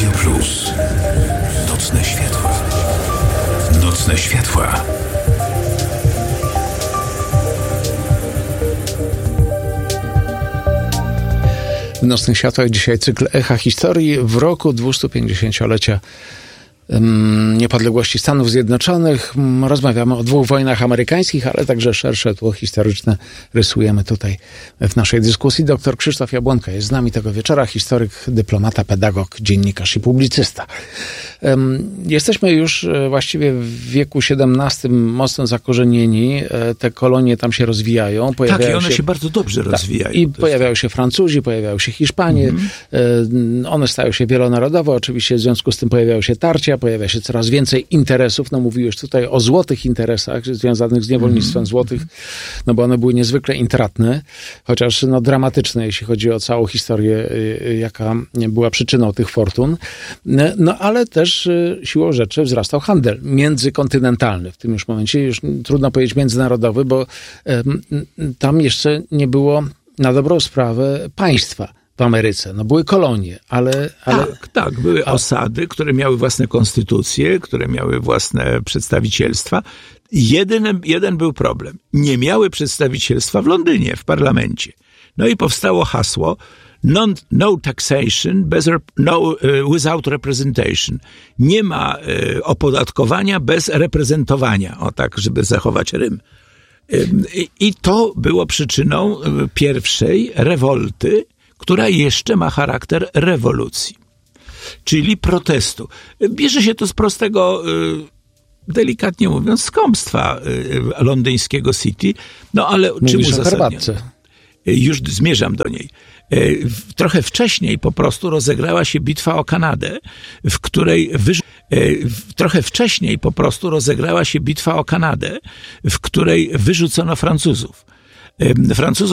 Radio Plus. Nocne światła. Nocne światła. W Nocnych Światłach dzisiaj cykl Echa Historii w roku 250-lecia niepodległości Stanów Zjednoczonych. Rozmawiamy o 2 wojnach amerykańskich, ale także szersze tło historyczne rysujemy tutaj w naszej dyskusji. Dr Krzysztof Jabłonka jest z nami tego wieczora, historyk, dyplomata, pedagog, dziennikarz i publicysta. Jesteśmy już właściwie w wieku XVII mocno zakorzenieni. Te kolonie tam się rozwijają. Tak, i one się bardzo dobrze rozwijają. I pojawiają się Francuzi, pojawiają się Hiszpanie. One stają się wielonarodowe. Oczywiście w związku z tym pojawiają się tarcia, pojawia się coraz więcej interesów. No mówiłeś tutaj o złotych interesach związanych z niewolnictwem złotych, no bo one były niezwykle intratne, chociaż no dramatyczne, jeśli chodzi o całą historię, jaka była przyczyną tych fortun. No ale też siłą rzeczy wzrastał handel międzykontynentalny. W tym już momencie już trudno powiedzieć międzynarodowy, bo tam jeszcze nie było na dobrą sprawę państwa w Ameryce. No były kolonie, ale... Tak, były osady, które miały własne konstytucje, które miały własne przedstawicielstwa. Jeden był problem. Nie miały przedstawicielstwa w Londynie, w parlamencie. No i powstało hasło no taxation without representation. Nie ma opodatkowania bez reprezentowania. O tak, żeby zachować rym. I to było przyczyną pierwszej rewolty, która jeszcze ma charakter rewolucji, czyli protestu. Bierze się to z prostego, delikatnie mówiąc, skąpstwa londyńskiego City, no ale czym uzasadnione? Już zmierzam do niej. Trochę wcześniej po prostu rozegrała się bitwa o Kanadę, w której wyrzucono Francuzów.